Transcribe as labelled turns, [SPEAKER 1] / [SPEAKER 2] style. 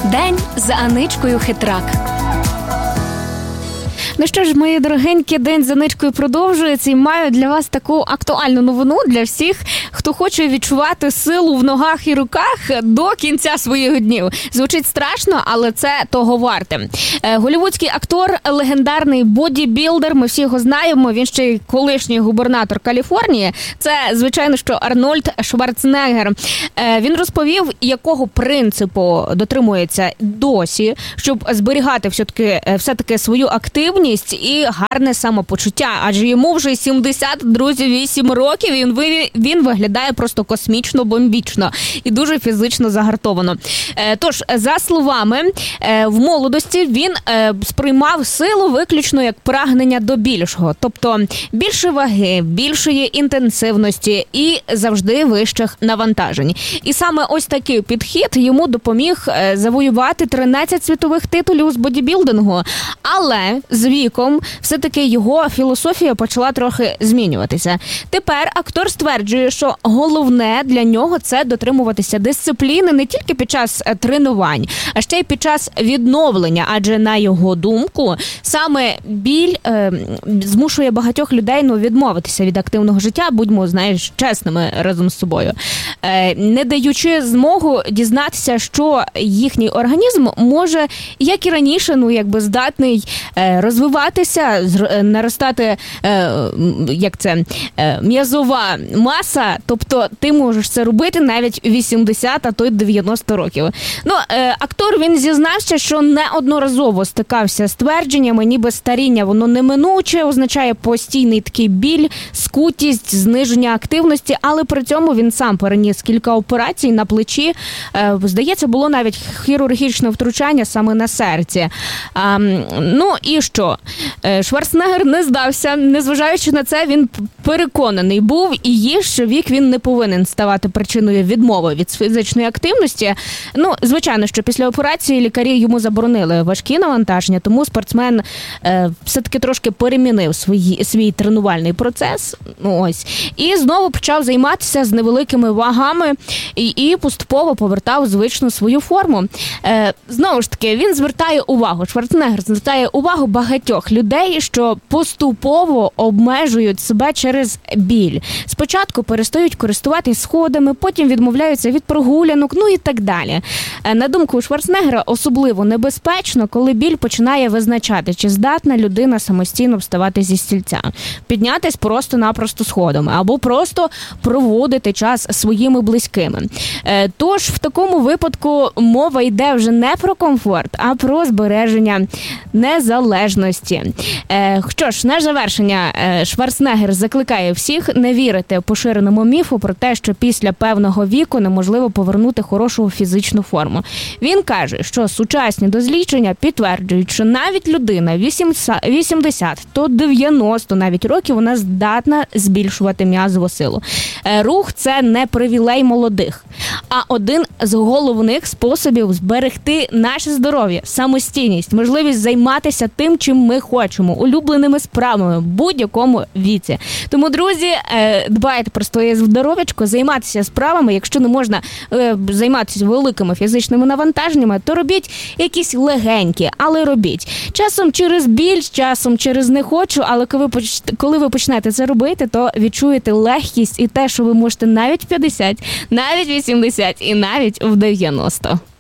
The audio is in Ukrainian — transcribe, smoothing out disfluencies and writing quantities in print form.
[SPEAKER 1] День з Аничкою Хитрак. Ну що ж, мої дорогенькі, День з Аничкою продовжується і маю для вас таку актуальну новину для всіх, хто хоче відчувати силу в ногах і руках до кінця своїх днів. Звучить страшно, але це того варте. Голлівудський актор, легендарний бодібілдер, ми всі його знаємо, він ще й колишній губернатор Каліфорнії. Це, звичайно, що Арнольд Шварценеггер. Він розповів, якого принципу дотримується досі, щоб зберігати все-таки свою активність і гарне самопочуття. Адже йому вже 70, друзі, 8 років, і він виглядає просто космічно, бомбічно і дуже фізично загартовано. Тож, за словами, в молодості він сприймав силу виключно як прагнення до більшого. Тобто, більше ваги, більшої інтенсивності і завжди вищих навантажень. І саме ось такий підхід йому допоміг завоювати 13 світових титулів з бодібілдингу. Але з віком все-таки його філософія почала трохи змінюватися. Тепер актор стверджує, що головне для нього – це дотримуватися дисципліни не тільки під час тренувань, а ще й під час відновлення. Адже, на його думку, саме біль змушує багатьох людей відмовитися від активного життя, будьмо, чесними разом з собою, не даючи змогу дізнатися, що їхній організм може, як і раніше, здатний розвиватися, наростати, м'язова маса, тобто ти можеш це робити навіть 80, а то й 90 років. Актор, він зізнався, що неодноразово стикався з твердженнями, ніби старіння, воно неминуче, означає постійний такий біль, скутість, зниження активності, але при цьому він сам переніс кілька операцій на плечі. Здається, було навіть хірургічне втручання саме на серці. І що? Шварценеггер не здався. Незважаючи на це, він переконаний був і є, що вік він не повинен ставати причиною відмови від фізичної активності. Звичайно, що після операції лікарі йому заборонили важкі навантаження, тому спортсмен все-таки трошки перемінив свій тренувальний процес. І знову почав займатися з невеликими вагами і поступово повертав звичну свою форму. Знову ж таки, він звертає увагу, Шварценеггер звертає увагу багатьох людей, що поступово обмежують себе через біль. Спочатку перестають користуватись сходами, потім відмовляються від прогулянок, і так далі. На думку Шварценеггера, особливо небезпечно, коли біль починає визначати, чи здатна людина самостійно вставати зі стільця, піднятись просто-напросто сходами, або просто проводити час зі своїми близькими. Тож, в такому випадку мова йде вже не про комфорт, а про збереження незалежності. Що ж, на завершення Шварценеггер закликає всіх не вірити поширеному міфу про те, що після певного віку неможливо повернути хорошу фізичну форму. Він каже, що сучасні дослідження підтверджують, що навіть людина 80 то 90 навіть років вона здатна збільшувати м'язову силу. Рух – це не привілей молодих, а один з головних способів зберегти наше здоров'я, самостійність, можливість займатися тим, чим ми хочемо, улюбленими справами в будь-якому віці. Тому, друзі, дбайте про своє здоров'ячко, займатися справами. Якщо не можна займатися великими фізичними навантаженнями, то робіть якісь легенькі, але робіть. Часом через біль, часом через не хочу, але коли ви почнете це робити, то відчуєте легкість і те, що ви можете навіть в 50, навіть в 80 і навіть в 90.